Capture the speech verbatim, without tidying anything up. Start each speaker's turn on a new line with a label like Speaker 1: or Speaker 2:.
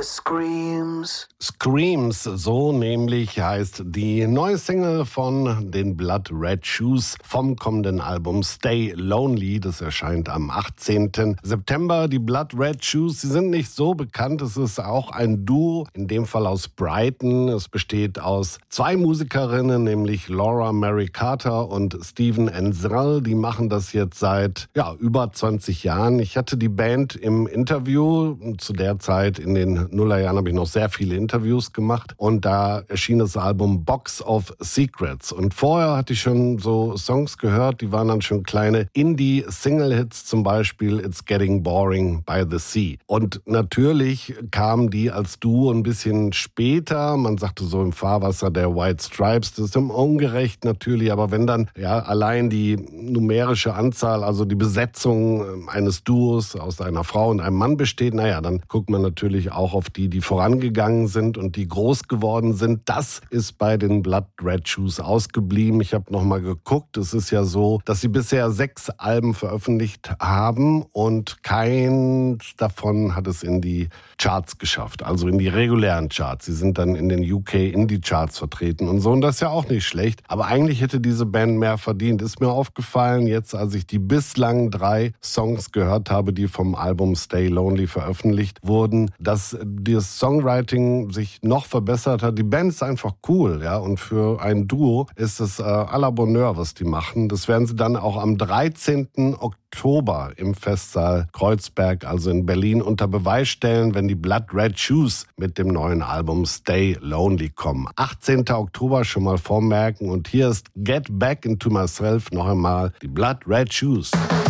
Speaker 1: Screams.
Speaker 2: Screams, so nämlich heißt die neue Single von den Blood Red Shoes vom kommenden Album Stay Lonely. Das erscheint am achtzehnten September. Die Blood Red Shoes, sie sind nicht so bekannt. Es ist auch ein Duo, in dem Fall aus Brighton. Es besteht aus zwei Musikerinnen, nämlich Laura Mary Carter und Steven Ansel. Die machen das jetzt seit ja, über zwanzig Jahren. Ich hatte die Band im Interview. Zu der Zeit in den Nullerjahren habe ich noch sehr viele Interviews gemacht. Und da erschien das Album Box of Secrets. Und vorher hatte ich schon so Songs gehört, die waren dann schon kleine Indie-Single-Hits, zum Beispiel It's Getting Boring by the Sea. Und natürlich kamen die als Duo ein bisschen später. Man sagte so im Fahrwasser der White Stripes. Das ist ungerecht natürlich, aber wenn dann ja allein die numerische Anzahl, also die Besetzung eines Duos aus einer Frau und einem Mann besteht, naja, dann guckt man natürlich auch auf die, die vorangegangen sind und die groß geworden sind. Das ist bei den Blood Red Shoes ausgeblieben. Ich habe nochmal geguckt. Es ist ja so, dass sie bisher sechs Alben veröffentlicht haben und keins davon hat es in die Charts geschafft, also in die regulären Charts. Sie sind dann in den U K Indie-Charts vertreten und so, und das ist ja auch nicht schlecht. Aber eigentlich hätte diese Band mehr verdient. Ist mir aufgefallen, jetzt als ich die bislang drei Songs gehört habe, die vom Album Stay Lonely veröffentlicht wurden, dass das Songwriting sich noch verbessert hat. Die Band ist einfach cool, ja, und für ein Duo ist es äh, à la Bonheur, was die machen. Das werden sie dann auch am dreizehnten Oktober im Festsaal Kreuzberg, also in Berlin, unter Beweis stellen, wenn die Blood Red Shoes mit dem neuen Album Stay Lonely kommen. achtzehnten Oktober schon mal vormerken, und hier ist Get Back Into Myself noch einmal, die Blood Red Shoes.